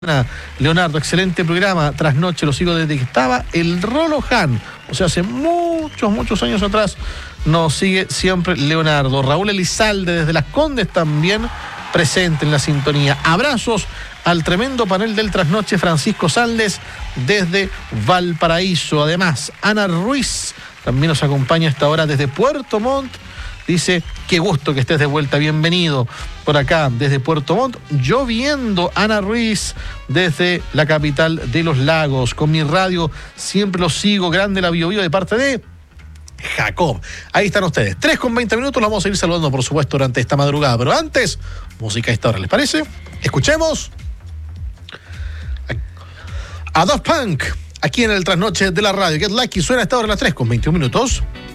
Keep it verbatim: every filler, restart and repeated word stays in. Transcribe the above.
Leonardo, excelente programa. Trasnoche lo sigo desde que estaba el Rolo Han. O sea, hace muchos, muchos años atrás nos sigue siempre Leonardo. Raúl Elizalde desde Las Condes también presente en la sintonía. Abrazos al tremendo panel del Trasnoche. Francisco Saldes desde Valparaíso. Además, Ana Ruiz también nos acompaña a esta hora desde Puerto Montt. Dice, qué gusto que estés de vuelta, bienvenido por acá desde Puerto Montt. Lloviendo, Ana Ruiz, desde la capital de los lagos. Con mi radio siempre lo sigo, grande la Bio Bio de parte de Jacob. Ahí están ustedes, tres con veinte minutos, los vamos a ir saludando por supuesto durante esta madrugada. Pero antes, música a esta hora, ¿les parece? Escuchemos a Daft Punk, aquí en el Trasnoche de la radio. Get Lucky suena a esta hora a las tres con veintiún minutos.